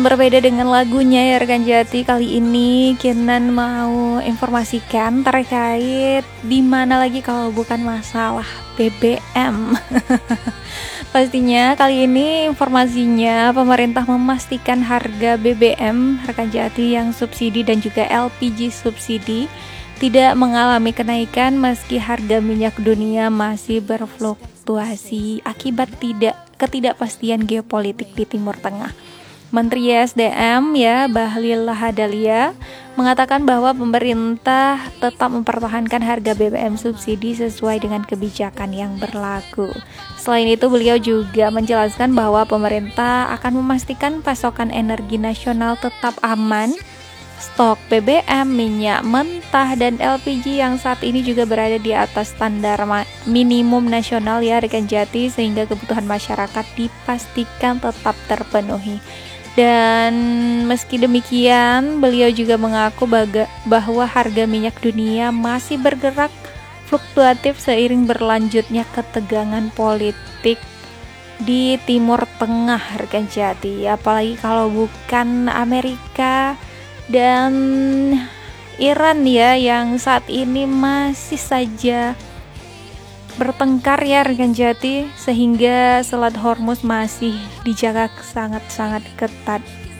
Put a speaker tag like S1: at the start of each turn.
S1: Berbeda dengan lagunya ya rekan Jati, kali ini Kinan mau informasikan terkait di mana lagi kalau bukan masalah BBM. Pastinya kali ini informasinya pemerintah memastikan harga BBM rekan Jati yang subsidi dan juga LPG subsidi tidak mengalami kenaikan meski harga minyak dunia masih berfluktuasi akibat ketidakpastian geopolitik di Timur Tengah. Menteri SDM Bahlil Lahadalia mengatakan bahwa pemerintah tetap mempertahankan harga BBM subsidi sesuai dengan kebijakan yang berlaku. Selain itu, beliau juga menjelaskan bahwa pemerintah akan memastikan pasokan energi nasional tetap aman. Stok BBM, minyak mentah, dan LPG yang saat ini juga berada di atas standar minimum nasional rekan Jati, sehingga kebutuhan masyarakat dipastikan tetap terpenuhi. Dan meski demikian, beliau juga mengaku bahwa harga minyak dunia masih bergerak fluktuatif seiring berlanjutnya ketegangan politik di Timur Tengah rekan Jati. Apalagi kalau bukan Amerika dan Iran yang saat ini masih saja bertengkar rekan Jati, sehingga Selat Hormuz masih dijaga sangat-sangat ketat.